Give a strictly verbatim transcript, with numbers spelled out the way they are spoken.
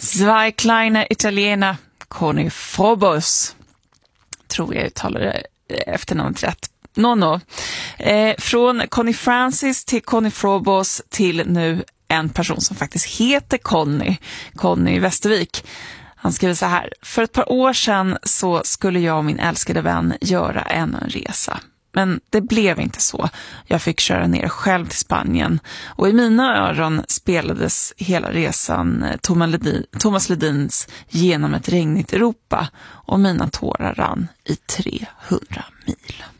Zwei kleine Italiener, Conny Frobos. Tror jag uttalar det efternamnet rätt. No, no. Eh, från Conny Francis till Conny Frobos till nu en person som faktiskt heter Conny. Conny Västervik. Han skriver så här: för ett par år sedan så skulle jag och min älskade vän göra ännu en resa. Men det blev inte så. Jag fick köra ner själv till Spanien. Och i mina öron spelades hela resan Thomas Ledins Genom ett regnigt Europa. Och mina tårar rann i trehundra mil.